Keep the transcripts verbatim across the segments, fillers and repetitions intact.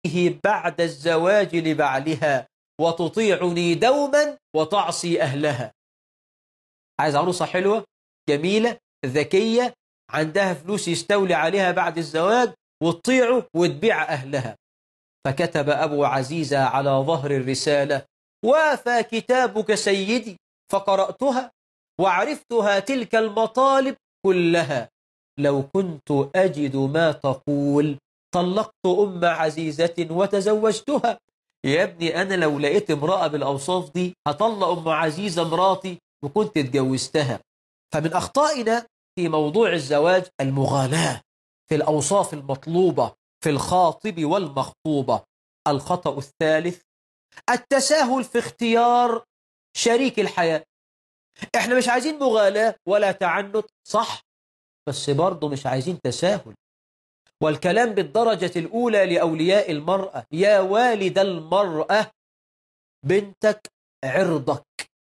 بعد الزواج لبعلها وتطيعني دوما وتعصي أهلها. عايز عروسة حلوة جميلة ذكية عندها فلوس يستولي عليها بعد الزواج وتطيعه وتبيع أهلها. فكتب أبو عزيزة على ظهر الرسالة: وافى كتابك سيدي، فقرأتها وعرفتها تلك المطالب كلها. لو كنت أجد ما تقول طلقت أم عزيزة وتزوجتها. يا ابني أنا لو لقيت امرأة بالأوصاف دي هطلق أم عزيزة مراتي وكنت اتجوزتها. فمن أخطائنا في موضوع الزواج المغالاة في الأوصاف المطلوبة في الخاطب والمخطوبة. الخطأ الثالث التساهل في اختيار شريك الحياة. احنا مش عايزين مغالاة ولا تعنت، صح، بس برضه مش عايزين تساهل. والكلام بالدرجة الأولى لأولياء المرأة: يا والد المرأة، بنتك عرضك،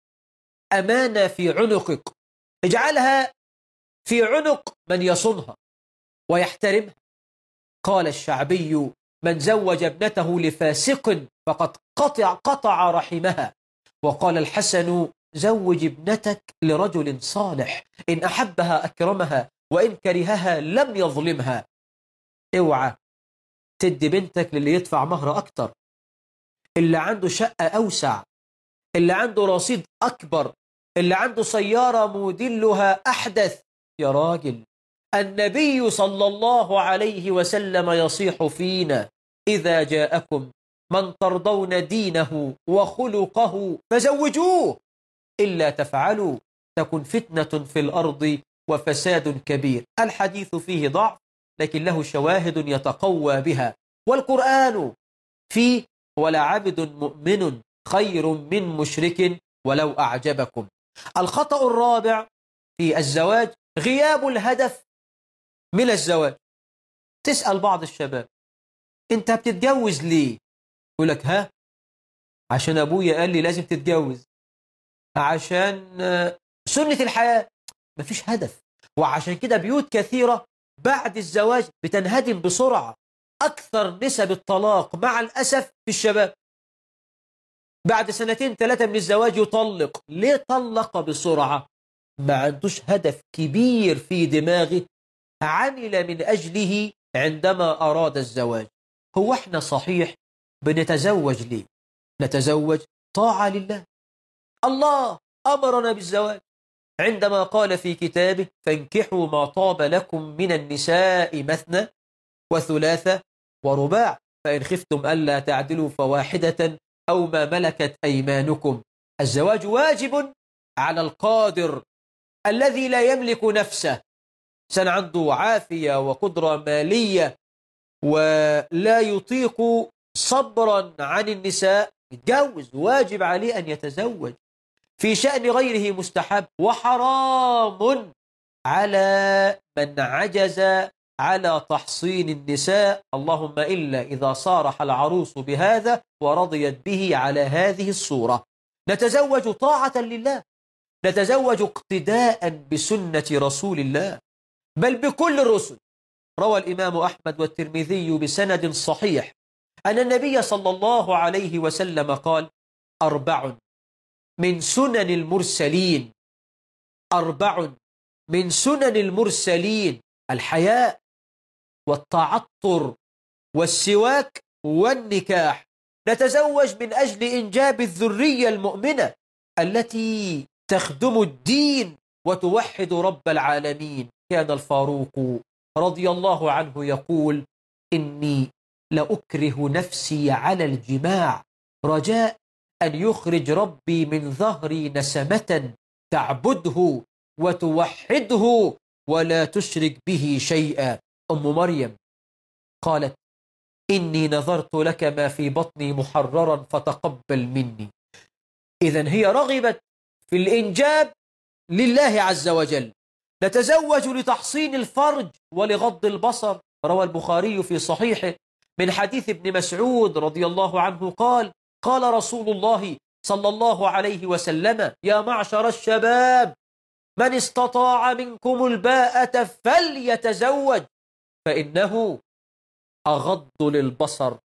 أمانة في عنقك، اجعلها في عنق من يصونها ويحترمها. قال الشعبي: من زوج ابنته لفاسق فقد قطع, قطع رحمها. وقال الحسن: زوج ابنتك لرجل صالح، إن أحبها أكرمها وإن كرهها لم يظلمها. اوعى تدي بنتك للي يدفع مهر أكتر، اللي عنده شقة أوسع، اللي عنده رصيد أكبر، اللي عنده سيارة موديلها أحدث. يا راجل، النبي صلى الله عليه وسلم يصيح فينا: إذا جاءكم من ترضون دينه وخلقه فزوجوه، إلا تفعلوا تكن فتنة في الأرض وفساد كبير. الحديث فيه ضعف لكن له شواهد يتقوى بها، والقرآن فيه: ولعبد مؤمن خير من مشرك ولو أعجبكم. الخطأ الرابع في الزواج غياب الهدف من الزواج. تسأل بعض الشباب: انت بتتجوز ليه؟ يقول لك: ها، عشان أبويا قال لي لازم تتجوز، عشان سنة الحياة. مفيش هدف. وعشان كده بيوت كثيرة بعد الزواج بتنهدم بسرعة. أكثر نسب الطلاق مع الأسف في الشباب. بعد سنتين ثلاثة من الزواج يطلق. ليه طلق بسرعة؟ ما عندوش هدف كبير في دماغه عمل من أجله عندما أراد الزواج. هو احنا صحيح بنتزوج ليه؟ نتزوج طاعة لله. الله أمرنا بالزواج عندما قال في كتابه: فانكحوا ما طاب لكم من النساء مثنى وثلاثة ورباع، فإن خفتم ألا تعدلوا فواحدة أو ما ملكت أيمانكم. الزواج واجب على القادر الذي لا يملك نفسه، سن عنده عافية وقدرة مالية ولا يطيق صبرا عن النساء، يتجوز، واجب عليه أن يتزوج. في شأن غيره مستحب، وحرام على من عجز على تحصين النساء، اللهم إلا إذا صارح العروس بهذا ورضيت به على هذه الصورة. نتزوج طاعة لله، نتزوج اقتداء بسنة رسول الله بل بكل الرسل. روى الإمام أحمد والترمذي بسند صحيح أن النبي صلى الله عليه وسلم قال: أربع من سنن المرسلين، أربع من سنن المرسلين: الحياء والتعطر والسواك والنكاح. نتزوج من أجل إنجاب الذرية المؤمنة التي تخدم الدين وتوحد رب العالمين. كان الفاروق رضي الله عنه يقول: إني لأكره نفسي على الجماع رجاء أن يخرج ربي من ظهري نسمة تعبده وتوحده ولا تشرك به شيئا. أم مريم قالت: إني نذرت لك ما في بطني محررا فتقبل مني. إذن هي رغبت في الإنجاب لله عز وجل. نتزوج لتحصين الفرج ولغض البصر. روى البخاري في صحيحه من حديث ابن مسعود رضي الله عنه قال: قال رسول الله صلى الله عليه وسلم: يا معشر الشباب، من استطاع منكم الباءة فليتزوج فإنه أغض للبصر